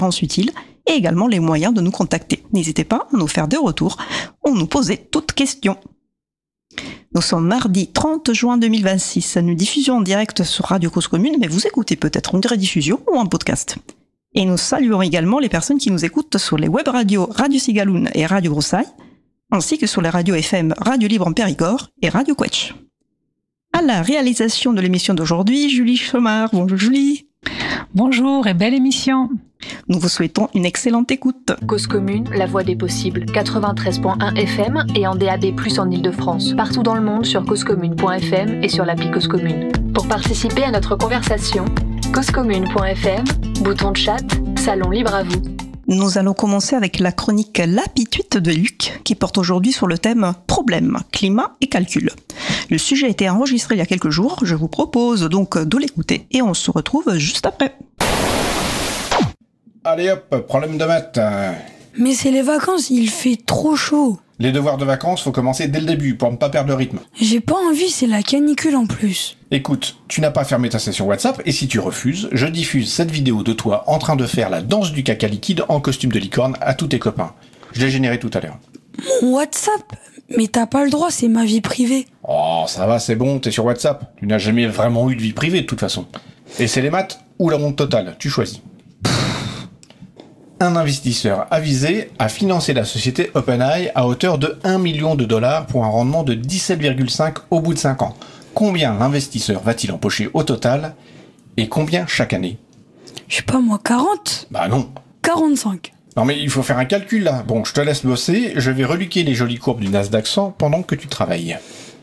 réponses utiles et également les moyens de nous contacter. N'hésitez pas à nous faire des retours ou nous poser toutes questions. Nous sommes mardi 30 juin 2026. Nous diffusions en direct sur Radio Cause Commune, mais vous écoutez peut-être une rediffusion ou un podcast. Et nous saluons également les personnes qui nous écoutent sur les web radios Radio Cigaloun et Radio Broussailles, ainsi que sur les radios FM Radio Libre en Périgord et Radio Quetch. À la réalisation de l'émission d'aujourd'hui, Julie Chomard. Bonjour Julie. Bonjour et belle émission. Nous vous souhaitons une excellente écoute. Cause Commune, la voix des possibles. 93.1 FM et en DAB+, en Ile-de-France. Partout dans le monde sur causecommune.fm et sur l'appli Cause Commune. Pour participer à notre conversation, causecommune.fm, bouton de chat, salon libre à vous. Nous allons commencer avec la chronique L'Apituite de Luc, qui porte aujourd'hui sur le thème Problème, climat et calcul. Le sujet a été enregistré il y a quelques jours, je vous propose donc de l'écouter et on se retrouve juste après. Allez hop, problème de maths. Mais c'est les vacances, il fait trop chaud. Les devoirs de vacances, faut commencer dès le début pour ne pas perdre le rythme. J'ai pas envie, c'est la canicule en plus. Écoute, tu n'as pas fermé ta session WhatsApp et si tu refuses, je diffuse cette vidéo de toi en train de faire la danse du caca liquide en costume de licorne à tous tes copains. Je l'ai généré tout à l'heure. Mon WhatsApp? Mais t'as pas le droit, c'est ma vie privée. Oh, ça va, c'est bon, t'es sur WhatsApp. Tu n'as jamais vraiment eu de vie privée de toute façon. Et c'est les maths ou la honte totale, tu choisis. Un investisseur avisé a financé la société OpenAI à hauteur de $1 million pour un rendement de 17,5 au bout de 5 ans. Combien l'investisseur va-t-il empocher au total et combien chaque année? Je sais pas moi, 40? Bah non. 45. Non mais il faut faire un calcul là. Bon, je te laisse bosser, je vais reluquer les jolies courbes du Nasdaq 100 pendant que tu travailles.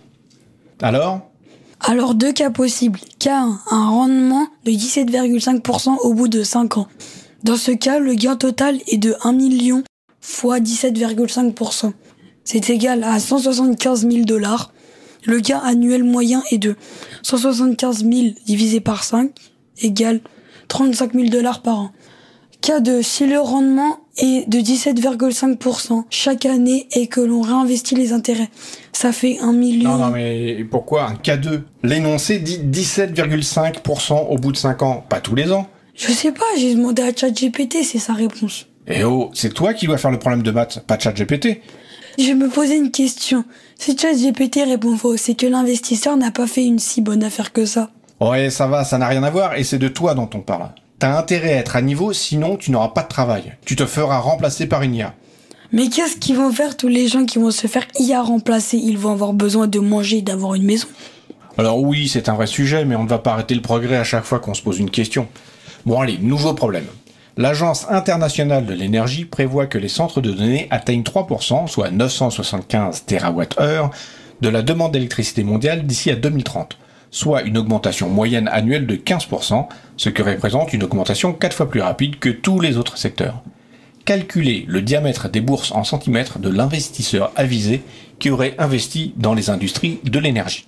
Alors, deux cas possibles. K1, un rendement de 17,5% au bout de 5 ans. Dans ce cas, le gain total est de 1 million fois 17,5%. C'est égal à 175 000 $. Le gain annuel moyen est de 175 000 divisé par 5 égale 35 000 $ par an. Cas 2, si le rendement est de 17,5% chaque année et que l'on réinvestit les intérêts, ça fait 1 million... Non mais pourquoi un K2? L'énoncé dit 17,5% au bout de 5 ans, pas tous les ans. Je sais pas, j'ai demandé à ChatGPT, c'est sa réponse. Eh oh, c'est toi qui dois faire le problème de maths, pas ChatGPT. Je me posais une question. Si ChatGPT répond faux, c'est que l'investisseur n'a pas fait une si bonne affaire que ça. Ouais, ça va, ça n'a rien à voir, et c'est de toi dont on parle. T'as intérêt à être à niveau, sinon tu n'auras pas de travail. Tu te feras remplacer par une IA. Mais qu'est-ce qu'ils vont faire tous les gens qui vont se faire IA remplacer? Ils vont avoir besoin de manger et d'avoir une maison. Alors oui, c'est un vrai sujet, mais on ne va pas arrêter le progrès à chaque fois qu'on se pose une question. Bon allez, nouveau problème. L'Agence internationale de l'énergie prévoit que les centres de données atteignent 3%, soit 975 TWh, de la demande d'électricité mondiale d'ici à 2030, soit une augmentation moyenne annuelle de 15%, ce qui représente une augmentation 4 fois plus rapide que tous les autres secteurs. Calculez le diamètre des bourses en centimètres de l'investisseur avisé qui aurait investi dans les industries de l'énergie.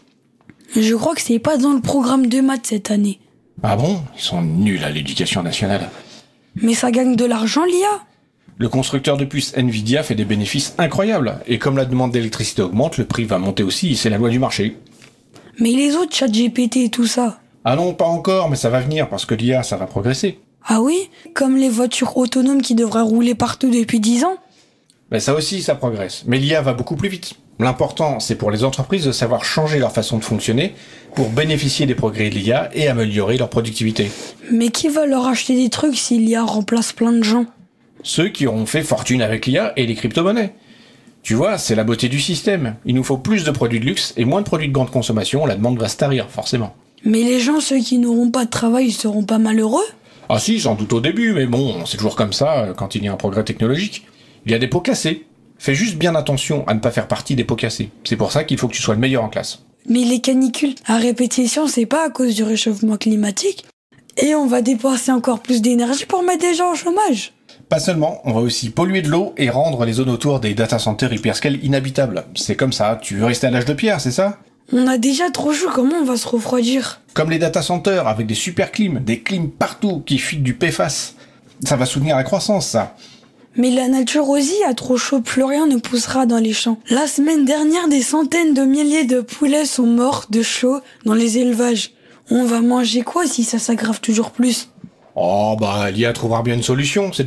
Je crois que c'est pas dans le programme de maths cette année. Ah bon? Ils sont nuls à l'éducation nationale. Mais ça gagne de l'argent, l'IA? Le constructeur de puces Nvidia fait des bénéfices incroyables, et comme la demande d'électricité augmente, le prix va monter aussi, c'est la loi du marché. Mais les autres, ChatGPT et tout ça? Ah non, pas encore, mais ça va venir, parce que l'IA, ça va progresser. Ah oui? Comme les voitures autonomes qui devraient rouler partout depuis 10 ans? Mais ça aussi, ça progresse. Mais l'IA va beaucoup plus vite. L'important, c'est pour les entreprises de savoir changer leur façon de fonctionner pour bénéficier des progrès de l'IA et améliorer leur productivité. Mais qui va leur acheter des trucs si l'IA remplace plein de gens? Ceux qui auront fait fortune avec l'IA et les crypto-monnaies. Tu vois, c'est la beauté du système. Il nous faut plus de produits de luxe et moins de produits de grande consommation, la demande va se tarir, forcément. Mais les gens, ceux qui n'auront pas de travail, ils seront pas malheureux? Ah si, sans doute au début, mais bon, c'est toujours comme ça quand il y a un progrès technologique. Il y a des pots cassés. Fais juste bien attention à ne pas faire partie des pots cassés. C'est pour ça qu'il faut que tu sois le meilleur en classe. Mais les canicules à répétition, c'est pas à cause du réchauffement climatique? Et on va dépenser encore plus d'énergie pour mettre des gens au chômage? Pas seulement, on va aussi polluer de l'eau et rendre les zones autour des data centers hyperscale inhabitables. C'est comme ça, tu veux rester à l'âge de pierre, c'est ça? On a déjà trop chaud, comment on va se refroidir? Comme les data centers, avec des super clims, des clims partout qui filent du PFAS. Ça va soutenir la croissance, ça. Mais la nature aussi a trop chaud, plus rien ne poussera dans les champs. La semaine dernière, des centaines de milliers de poulets sont morts de chaud dans les élevages. On va manger quoi si ça s'aggrave toujours plus? Oh bah, l'IA trouvera bien une solution, c'est